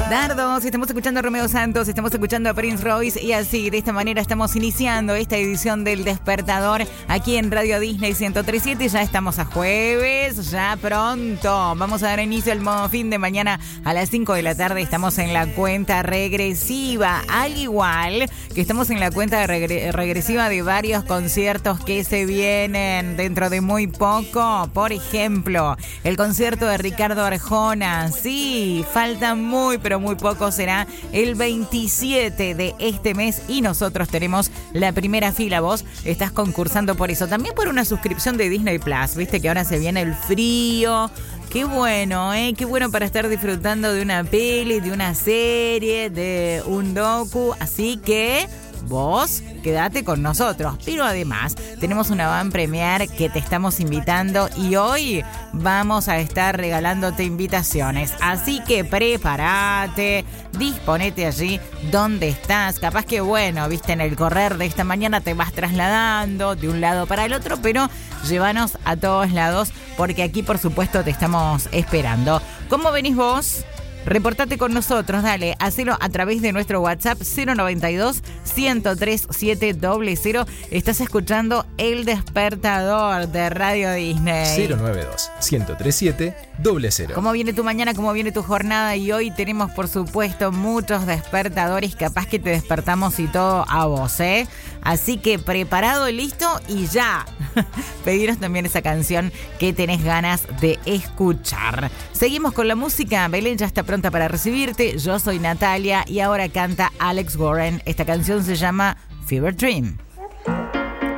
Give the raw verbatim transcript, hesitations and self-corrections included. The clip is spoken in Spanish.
Dardos, estamos escuchando a Romeo Santos, estamos escuchando a Prince Royce y así, de esta manera estamos iniciando esta edición del Despertador aquí en Radio Disney ciento tres punto siete. Ya estamos a jueves, ya pronto. Vamos a dar inicio al modo fin de mañana a las cinco de la tarde. Estamos en la cuenta regresiva, al igual que estamos en la cuenta regre- regresiva de varios conciertos que se vienen dentro de muy poco. Por ejemplo, el concierto de Ricardo Arjona. Sí, falta muy, pero muy poco, será el veintisiete de este mes y nosotros tenemos la primera fila. Vos estás concursando por eso, también por una suscripción de Disney Plus. Viste que ahora se viene el frío. Qué bueno, ¿eh? Qué bueno para estar disfrutando de una peli, de una serie, de un docu. Así que vos quédate con nosotros. Pero además tenemos una van premier que te estamos invitando y hoy vamos a estar regalándote invitaciones. Así que prepárate, disponete allí donde estás. Capaz que bueno, viste, en el correr de esta mañana te vas trasladando de un lado para el otro, pero llévanos a todos lados porque aquí por supuesto te estamos esperando. ¿Cómo venís vos? Reportate con nosotros, dale, hacelo a través de nuestro WhatsApp cero noventa y dos, ciento tres, siete cero cero. Estás escuchando El Despertador de Radio Disney. cero noventa y dos, ciento tres siete cero cero. ¿Cómo viene tu mañana? ¿Cómo viene tu jornada? Y hoy tenemos, por supuesto, muchos despertadores. Capaz que te despertamos y todo a vos, ¿eh? Así que preparado, listo y ya. Pediros también esa canción que tenés ganas de escuchar. Seguimos con la música. Belén ya está pronta para recibirte. Yo soy Natalia y ahora canta Alex Warren. Esta canción se llama Fever Dream.